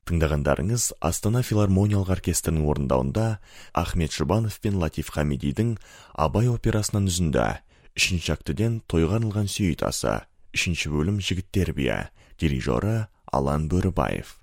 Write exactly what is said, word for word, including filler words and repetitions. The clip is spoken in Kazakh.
Тыңдағандарыңыз Астана филармониялық оркестрінің орындауында Ахмет Жұбанов пен Латиф Хамидидің Абай операсынан үзінді. Үшінші актіден тойға арналған сүйет асы. Үшінші бөлім жігіттер биі. Дирижері Алан Бөрібаев.